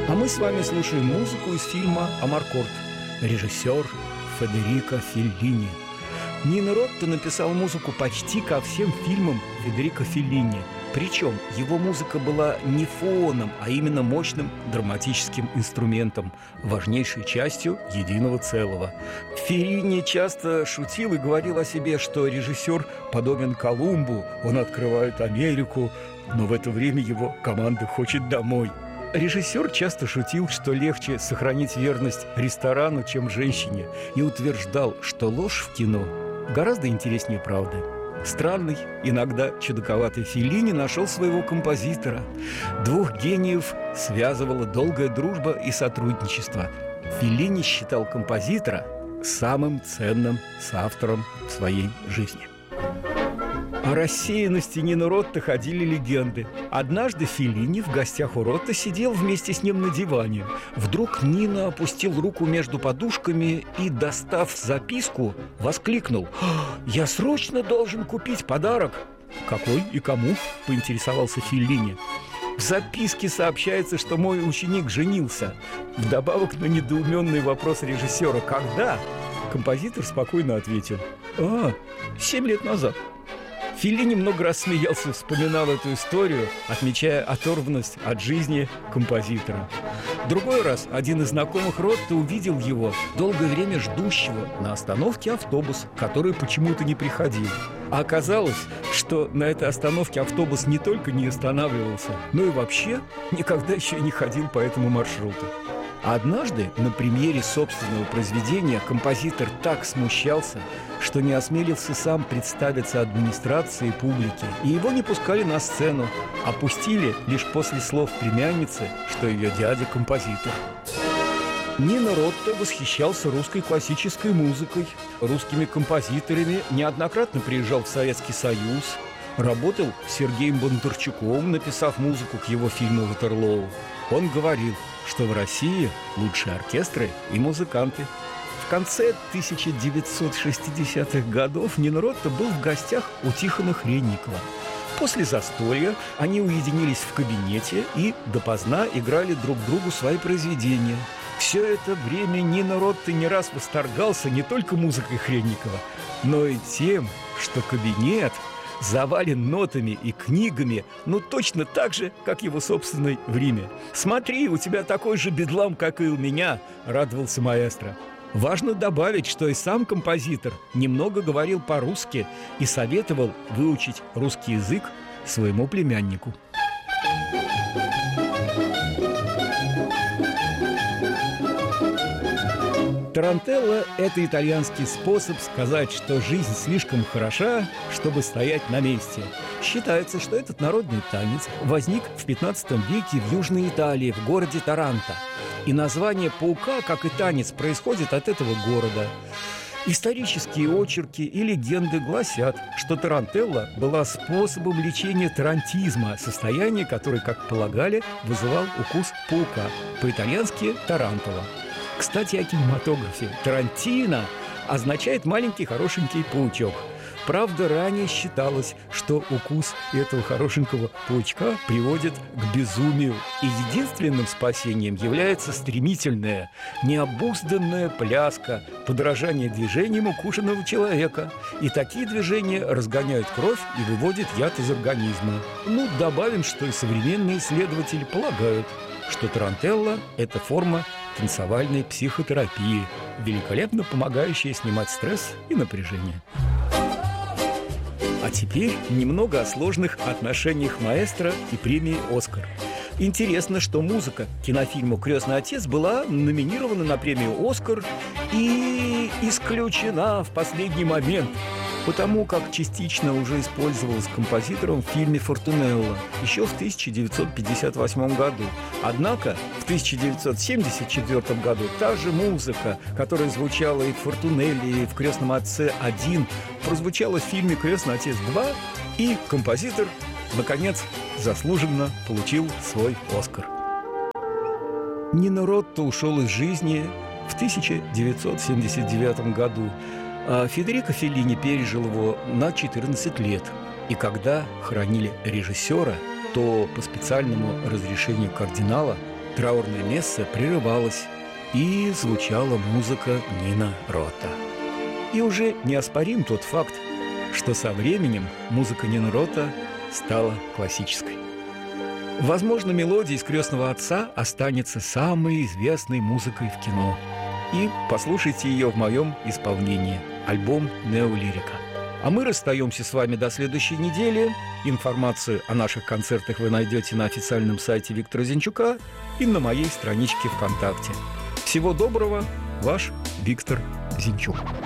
А мы с вами слушаем музыку из фильма «Амаркорд». Режиссер Федерико Феллини. Нино Ротта написал музыку почти ко всем фильмам Федерико Феллини. Причем его музыка была не фоном, а именно мощным драматическим инструментом, важнейшей частью единого целого. Феллини часто шутил и говорил о себе, что режиссер подобен Колумбу, он открывает Америку, но в это время его команда хочет домой. Режиссер часто шутил, что легче сохранить верность ресторану, чем женщине, и утверждал, что ложь в кино гораздо интереснее правды. Странный, иногда чудаковатый Феллини нашел своего композитора. Двух гениев связывала долгая дружба и сотрудничество. Феллини считал композитора самым ценным соавтором в своей жизни. О рассеянности Нино Ротты ходили легенды. Однажды Феллини в гостях у Ротты сидел вместе с ним на диване. Вдруг Нино опустил руку между подушками и, достав записку, воскликнул: «Я срочно должен купить подарок!» «Какой и кому?» – поинтересовался Феллини. В записке сообщается, что мой ученик женился. Вдобавок на недоуменный вопрос режиссера «Когда?», композитор спокойно ответил: 7 лет назад. Феллини много раз смеялся, вспоминал эту историю, отмечая оторванность от жизни композитора. Другой раз один из знакомых Ротты увидел его, долгое время ждущего на остановке автобус, который почему-то не приходил. А оказалось, что на этой остановке автобус не только не останавливался, но и вообще никогда еще не ходил по этому маршруту. Однажды на премьере собственного произведения композитор так смущался, что не осмелился сам представиться администрации и публике, и его не пускали на сцену, а пустили лишь после слов племянницы, что ее дядя композитор. Нино Ротта восхищался русской классической музыкой, русскими композиторами, неоднократно приезжал в Советский Союз, работал с Сергеем Бондарчуком, написав музыку к его фильму «Ватерлоу». Он говорил, что в России лучшие оркестры и музыканты. В конце 1960-х годов Нино Ротта был в гостях у Тихона Хренникова. После застолья они уединились в кабинете и допоздна играли друг другу свои произведения. Все это время Нино Ротта не раз восторгался не только музыкой Хренникова, но и тем, что кабинет завален нотами и книгами, точно так же, как его собственный в Риме. «Смотри, у тебя такой же бедлам, как и у меня», — радовался маэстро. Важно добавить, что и сам композитор немного говорил по-русски и советовал выучить русский язык своему племяннику. Тарантелло – это итальянский способ сказать, что жизнь слишком хороша, чтобы стоять на месте. Считается, что этот народный танец возник в 15 веке в Южной Италии, в городе Таранто. И название паука, как и танец, происходит от этого города. Исторические очерки и легенды гласят, что тарантелла была способом лечения тарантизма, состояние, которое, как полагали, вызывал укус паука, по-итальянски «тарантула». Кстати, о кинематографе. Тарантино означает «маленький хорошенький паучок». Правда, ранее считалось, что укус этого хорошенького паучка приводит к безумию. И единственным спасением является стремительная, необузданная пляска, подражание движениям укушенного человека. И такие движения разгоняют кровь и выводят яд из организма. Добавим, что и современные исследователи полагают, что тарантелла – это форма танцевальной психотерапии, великолепно помогающая снимать стресс и напряжение. А теперь немного о сложных отношениях маэстро и премии «Оскар». Интересно, что музыка к кинофильму «Крестный отец» была номинирована на премию «Оскар» и исключена в последний момент, потому как частично уже использовалась композитором в фильме «Фортунелло» еще в 1958 году. Однако в 1974 году та же музыка, которая звучала и в «Фортунелле», и в «Крестном отце 1», прозвучала в фильме «Крестный отец 2», и композитор, наконец, заслуженно получил свой «Оскар». Нино Ротта ушел из жизни в 1979 году. А Федерико Феллини пережил его на 14 лет. И когда хоронили режиссера, то по специальному разрешению кардинала Траурное место прерывалось, и звучала музыка Нино Рота. И уже неоспорим тот факт, что со временем музыка Нино Рота стала классической. Возможно, мелодия из «Крестного отца» останется самой известной музыкой в кино. И послушайте ее в моем исполнении. Альбом «Неолирика». А мы расстаемся с вами до следующей недели. Информацию о наших концертах вы найдете на официальном сайте Виктора Зинчука и на моей страничке ВКонтакте. Всего доброго, ваш Виктор Зинчук.